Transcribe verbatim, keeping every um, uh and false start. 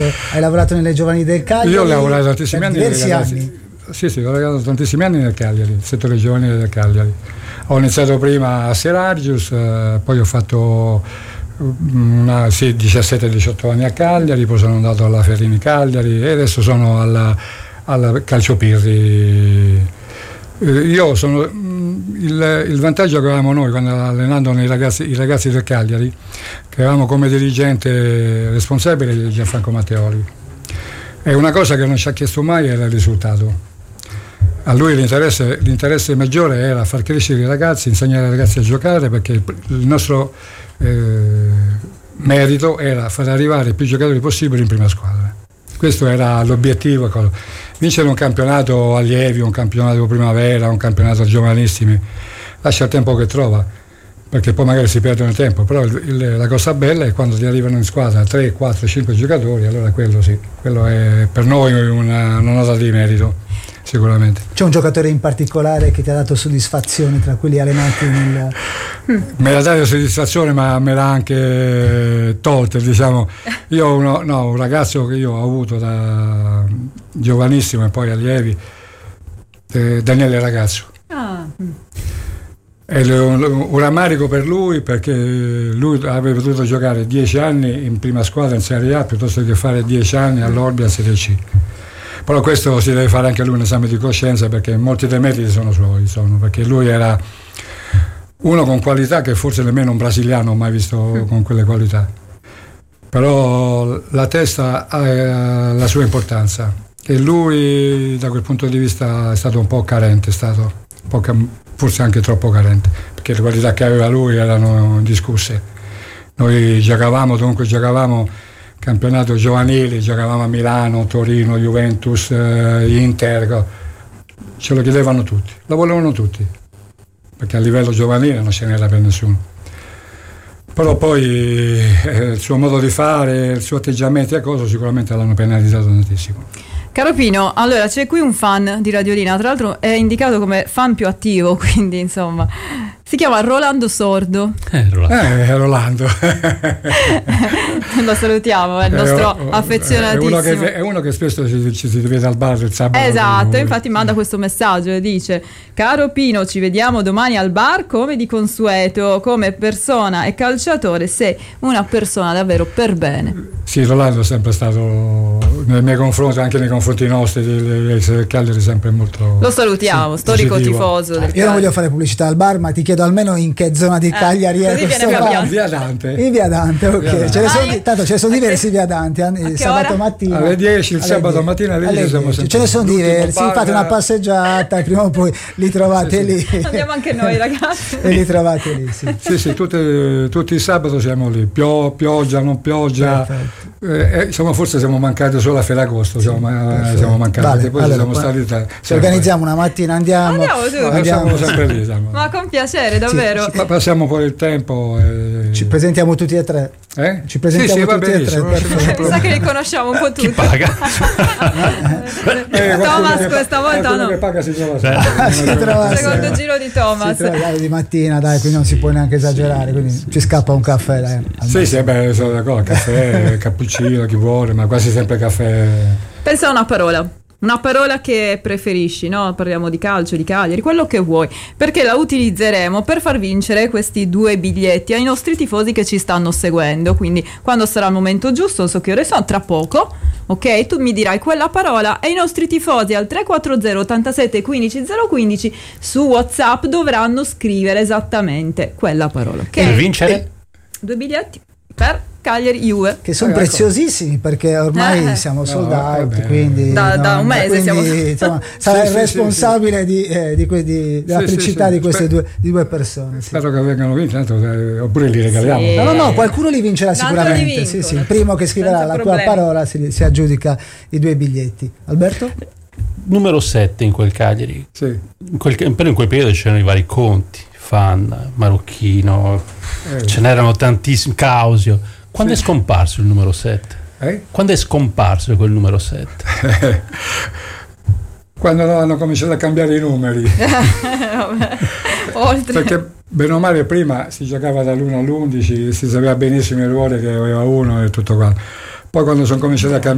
hai lavorato nelle giovani del Cagliari. Io ho lavorato tantissimi anni, diversi anni. Sì, sì, ho lavorato tantissimi anni nel Cagliari, nel settore giovanile del Cagliari. Ho iniziato prima a Seragius, eh, poi ho fatto una, sì, diciassette diciotto anni a Cagliari, poi sono andato alla Ferrini Cagliari e adesso sono alla, alla Calciopirri. Io sono il, il vantaggio che avevamo noi quando allenando i ragazzi, i ragazzi del Cagliari, che avevamo come dirigente responsabile Gianfranco Matteoli, e una cosa che non ci ha chiesto mai era il risultato. A lui l'interesse, l'interesse maggiore era far crescere i ragazzi, insegnare ai ragazzi a giocare, perché il, il nostro eh, merito era far arrivare più giocatori possibili in prima squadra. Questo era l'obiettivo. Vincere un campionato allievi, un campionato primavera, un campionato giovanissimi, lascia il tempo che trova, perché poi magari si perdono il tempo, però il, il, la cosa bella è quando ti arrivano in squadra tre, quattro, cinque giocatori, allora quello sì, quello è per noi una, una nota di merito, sicuramente. C'è un giocatore in particolare che ti ha dato soddisfazione tra quelli allenati nel... Me l'ha dato soddisfazione, ma me l'ha anche tolta, diciamo. Io ho uno, no, un ragazzo che io ho avuto da giovanissimo e poi allievi, eh, Daniele Ragazzo. Ah. È un, un rammarico per lui, perché lui avrebbe potuto giocare dieci anni in prima squadra in Serie A piuttosto che fare dieci anni all'Orbia in Serie C. Però questo si deve fare anche lui un esame di coscienza, perché molti dei meriti sono suoi, sono, perché lui era uno con qualità che forse nemmeno un brasiliano ho mai visto con quelle qualità. Però la testa ha la sua importanza e lui da quel punto di vista è stato un po' carente, è stato un po' forse anche troppo carente, perché le qualità che aveva lui erano discusse. Noi giocavamo, dunque giocavamo campionato giovanile, giocavamo a Milano, Torino, Juventus, eh, Inter, ce lo chiedevano tutti, lo volevano tutti, perché a livello giovanile non ce n'era per nessuno. Però poi eh, il suo modo di fare, il suo atteggiamento e cosa sicuramente l'hanno penalizzato tantissimo. Caro Pino, allora c'è qui un fan di Radiolina, tra l'altro è indicato come fan più attivo, quindi insomma si chiama Rolando Sordo. Eh, Rolando. Eh, Rolando. Lo salutiamo, è il nostro è, affezionatissimo. È uno, che, è uno che spesso ci, ci si vede al bar il sabato. Esatto, infatti manda questo messaggio e dice: caro Pino, ci vediamo domani al bar come di consueto, come persona e calciatore sei una persona davvero per bene. Sì, Rolando è sempre stato nei miei confronti, anche nei confronti nostri del Cagliari, sempre molto. Lo salutiamo, sì, storico positivo. Tifoso del Io Cagliari. non voglio fare pubblicità al bar, ma ti chiedo almeno in che zona di eh, Cagliari è questo bar? In via Dante. In via Dante, ok. Via Dante. Ce ne sono, ah, tanto ce ne sono diversi che... via Dante, eh, sabato ora? mattina. Alle dieci, il sabato dieci. Mattina alle dieci siamo sempre. Ce ne sono diversi, fate una passeggiata, prima o poi li trovate sì, sì. lì. Andiamo anche noi, ragazzi. E li trovate lì, sì. Sì, sì, tutti, tutti i sabato siamo lì, Pio, pioggia, non pioggia. Eh, insomma, forse siamo mancati solo a Ferragosto, siamo, sì, siamo mancati, vale, poi allora, siamo stati tra, se organizziamo una mattina andiamo, andiamo, sì, no, andiamo sempre lì, siamo. Ma con piacere, davvero. Sì, passiamo poi il tempo e... ci presentiamo tutti e tre. Eh? Ci presentiamo sì, sì, tutti e tre. Mi sa che li conosciamo un po' tutti. Chi paga? eh, Thomas questa volta no. Che paga si trova sempre. si trova secondo sempre. Giro di Thomas. Si trova di mattina, dai, quindi non si può neanche esagerare, quindi ci scappa un caffè, dai. Sì, sì, beh, sono d'accordo, caffè, cappuccino, chi vuole, ma quasi sempre caffè. Pensa a una parola. Una parola che preferisci, no? Parliamo di calcio, di Cagliari, quello che vuoi, perché la utilizzeremo per far vincere questi due biglietti ai nostri tifosi che ci stanno seguendo. Quindi quando sarà il momento giusto, so che ore sono, tra poco, ok? Tu mi dirai quella parola e i nostri tifosi al tre quattro zero ottantasette quindici zero quindici su WhatsApp dovranno scrivere esattamente quella parola. Okay? Per vincere? Due biglietti per Cagliari Juve, che sono ah, preziosissimi perché ormai eh, siamo sold out, no, quindi da, no, da un mese quindi, siamo insomma, sarà sì, il responsabile sì, sì. Di, eh, di, que, di, della sì, felicità sì, sì. di queste Spero, due, di due persone. Spero sì. che vengano vinti, eh, oppure li regaliamo. Sì. No, no, no, qualcuno li vincerà sicuramente. Li vinco, sì, sì. Il primo che scriverà la problemi. tua parola si, si aggiudica i due biglietti. Alberto? Numero sette in quel Cagliari. Sì. In quel, però in quel periodo c'erano i vari Conti, Fan, Marocchino, eh. ce n'erano tantissimi, Causio. Quando sì. è scomparso il numero sette? Eh? Quando è scomparso quel numero sette? Quando hanno cominciato a cambiare i numeri. Oltre. Perché bene o male prima si giocava dall'uno all'undici, si sapeva benissimo il ruolo che aveva uno e tutto quanto. Poi quando sono cominciati a cambiare